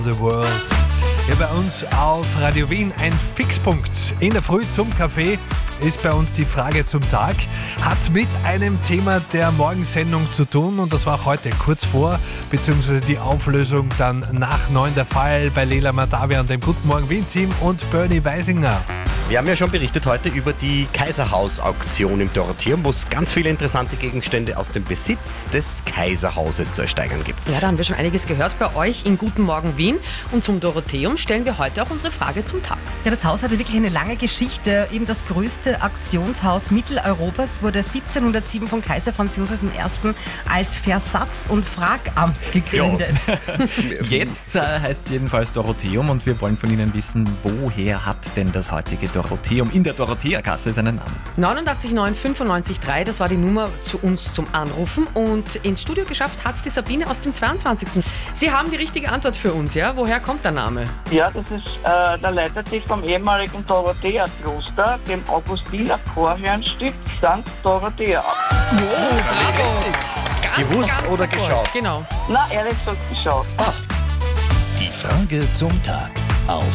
The World. Ja, bei uns auf Radio Wien ein Fixpunkt. In der Früh zum Kaffee ist bei uns die Frage zum Tag. Hat mit einem Thema der Morgensendung zu tun und das war auch heute kurz vor, beziehungsweise die Auflösung dann nach 9 der Fall bei Lela Madavia und dem Guten Morgen Wien-Team und Bernie Weisinger. Wir haben ja schon berichtet heute über die Kaiserhaus-Auktion im Dorotheum, wo es ganz viele interessante Gegenstände aus dem Besitz des Kaiserhauses zu ersteigern gibt. Ja, da haben wir schon einiges gehört bei euch in Guten Morgen Wien. Und zum Dorotheum stellen wir heute auch unsere Frage zum Tag. Ja, das Haus hatte wirklich eine lange Geschichte. Eben das größte Auktionshaus Mitteleuropas wurde 1707 von Kaiser Franz Josef I. als Versatz- und Fragamt gegründet. Jetzt heißt es jedenfalls Dorotheum und wir wollen von Ihnen wissen, woher hat denn das heutige Dorotheum in der Dorothea-Gasse seinen Namen? 89 9 95 3, das war die Nummer zu uns zum Anrufen. Und ins Studio geschafft hat es die Sabine aus dem 22. Sie haben die richtige Antwort für uns, ja? Woher kommt der Name? Ja, das ist, der leitet sich vom ehemaligen Dorothea-Kloster, dem Augustiner Chorherrnstift St. Dorothea ab. Bravo! Ganz, Gewusst ganz oder hervor- geschaut? Genau. Na, ehrlich gesagt, geschaut. Die Frage zum Tag auf